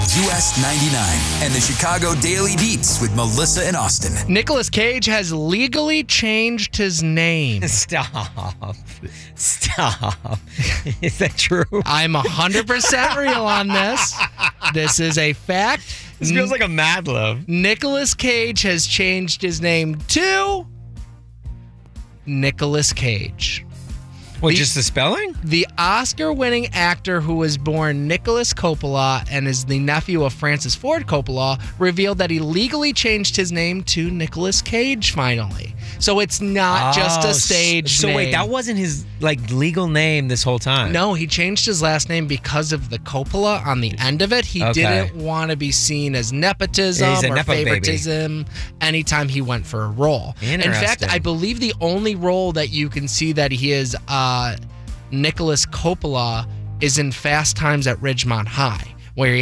US 99 and the Chicago Daily Beats with Melissa and Austin. Nicolas Cage has legally changed his name. Stop. Is that true? I'm 100% real on this. This is a fact. This feels like a Mad Lib. Nicolas Cage has changed his name to Nicolas Cage. What, just the spelling? The Oscar-winning actor who was born Nicholas Coppola and is the nephew of Francis Ford Coppola revealed that he legally changed his name to Nicolas Cage finally. So it's not just a stage name. So wait, that wasn't his legal name this whole time? No, he changed his last name because of the Coppola on the end of it. He didn't want to be seen as nepotism or favoritism anytime he went for a role. In fact, I believe the only role that you can see that he is Nicholas Coppola is in Fast Times at Ridgemont High, where he